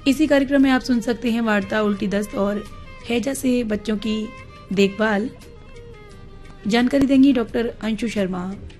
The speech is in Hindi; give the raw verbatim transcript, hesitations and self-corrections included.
इसी कार्यक्रम में आप सुन सकते हैं वार्ता उल्टी दस्त और हैजा से बच्चों की देखभाल। जानकारी देंगी डॉक्टर अंशु शर्मा।